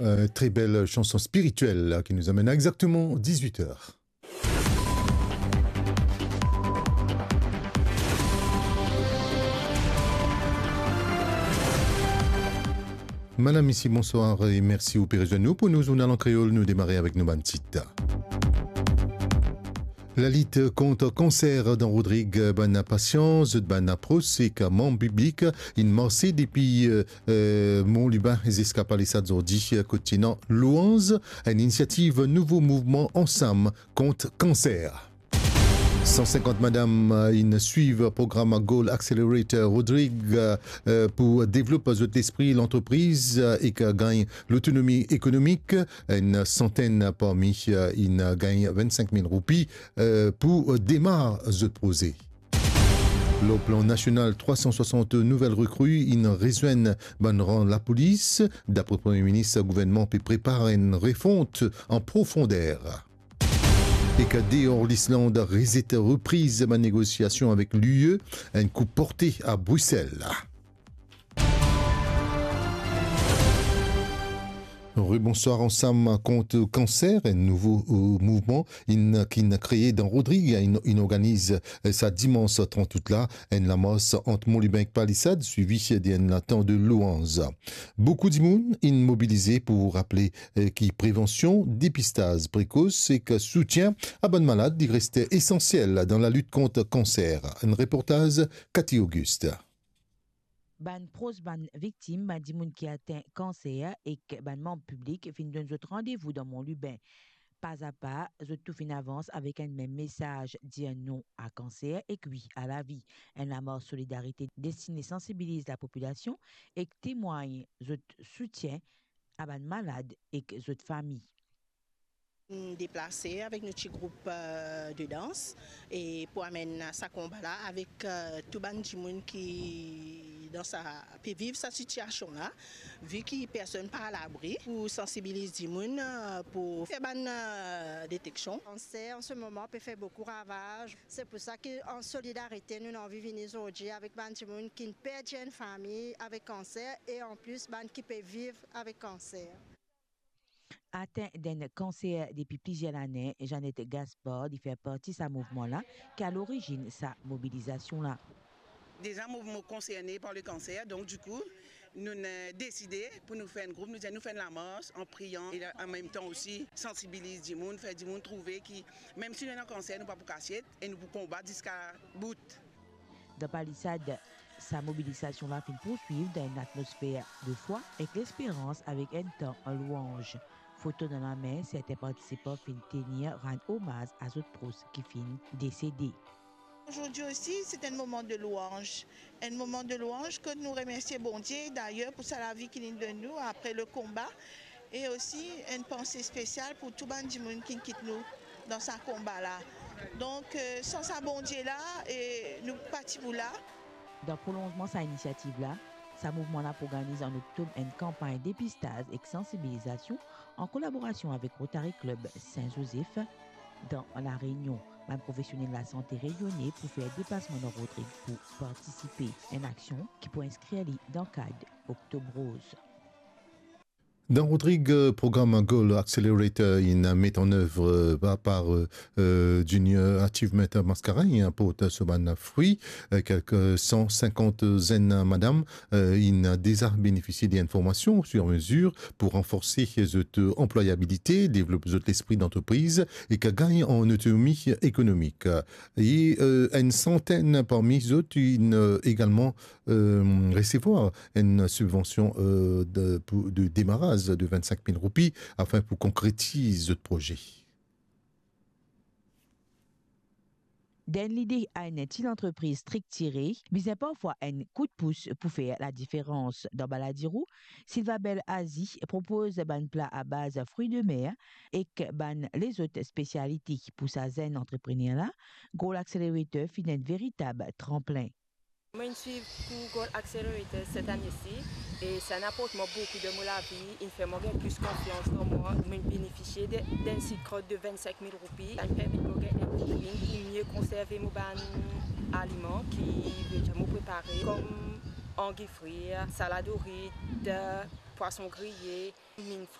Très belle chanson spirituelle qui nous amène à exactement 18h. Madame, ici, bonsoir et merci au Pérez de nous. Pour nous, on a en créole, nous démarrer avec nos bantites. La lutte contre cancer dans Rodrigue Bana Patience, Bana Prosek, membre public, in Marseille depuis Mont-Lubin, les escapades Zordi, continent Louange, une initiative Nouveau Mouvement Ensemble contre cancer. 150 madame in suivent programme Goal Accelerator Rodrigue pour développer l'esprit l'entreprise et gagne l'autonomie économique. Une centaine parmi in gagne 25 000 roupies pour démarrer ce projet. Le plan national 360 nouvelles recrues in rejoignent la police. D'après le Premier ministre, le gouvernement peut préparer une refonte en profondeur. Et que dehors l'Islande résiste reprise ma négociation avec l'UE, un coup porté à Bruxelles. Bonsoir ensemble contre le cancer, un nouveau mouvement qui a créé dans Rodrigue. Il organise sa dimanche 30 août là, la masse entre Mont-Lubin et Palissade, suivi d'un temps de louange. Beaucoup de monde mobilisé pour rappeler que prévention, dépistage précoce et que soutien à bonne malade il restait essentiel dans la lutte contre le cancer. Un reportage Cathy Auguste. Ban pros ban victime ban di moun qui atteint cancer et que ban membre public fin donne autre rendez-vous dans Mont-Lubin. Pas à pas, je tout fin avance avec un même message dire non à cancer et oui à la vie. Un amour solidarité destiné sensibilise la population et témoigne je soutien à ban malade et que je famille. Déplacé avec notre groupe de danse et pour amener sa combat là avec tout le monde qui dans sa peut vivre sa situation là vu que personne pas à l'abri pour sensibiliser les gens pour faire une détection. On sait en ce moment peut faire beaucoup de ravages. C'est pour ça qu'en solidarité nous avons venir aujourd'hui avec des gens qui perdent une famille avec cancer et en plus qui peut vivre avec cancer. Atteint d'un cancer depuis plusieurs années, Jeannette Gaspard fait partie de ce mouvement-là qui est à l'origine de sa mobilisation-là. Déjà, mouvement concerné par le cancer, donc du coup, nous avons décidé pour nous faire un groupe, nous faisons la marche en priant et en même temps aussi sensibiliser les gens, faire du monde trouver qui, même si nous avons un cancer, nous ne pouvons pas cacher et nous pouvons combattre jusqu'à bout. Dans Palissade, sa mobilisation-là fait poursuivre dans une atmosphère de foi et l'espérance avec un temps en louange. Photo dans la main, certains participants finissent tenir rendre hommage à d'autres proches qui finissent décédés. Aujourd'hui aussi, c'est un moment de louange. Un moment de louange que nous remercions bon Dieu d'ailleurs pour sa vie qu'il donne nous après le combat. Et aussi une pensée spéciale pour tout le monde qui quitte nous dans ce combat-là. Donc, sans sa bon Dieu là, et nous partons là. Dans le prolongement de cette initiative-là, ce mouvement-là organise en octobre une campagne de dépistage et de sensibilisation en collaboration avec Rotary Club Saint-Joseph dans la Réunion. Un professionnel de la santé rayonné pour faire déplacement dans Rodrigue pour participer à une action qui peut inscrire dans le cadre Octobre Rose. Dans Rodrigue, programme Goal Accelerator, il met en œuvre par Junior Achievement Mascarin, pour ce fruit, quelques 150 zen madame, il a déjà bénéficié d'informations sur mesure pour renforcer cette employabilité, développer l'esprit d'entreprise et qu'elle gagne en autonomie économique. Et une centaine parmi eux autres, également recevoir une subvention de démarrage de 25 000 roupies afin pour concrétiser ce projet. Dans l'idée à une entreprise strict tirée, mais c'est parfois un coup de pouce pour faire la différence. Dans Baladirou, Sylva Belle Asie propose un plat à base de fruits de mer et que les autres spécialités pour sa zen entrepreneur là, Goal Accelerator fait un véritable tremplin. Moi, je suis pour Goal Accelerator cette année-ci et ça n'apporte beaucoup de mon la vie. Il fait plus confiance dans moi. Je bénéficie d'un cycle de 25 000 roupies. Ça me permet de gagner pour mieux conserver mes aliments qui je me préparer comme anguilles frites, salade aux riz, poisson grillé. Je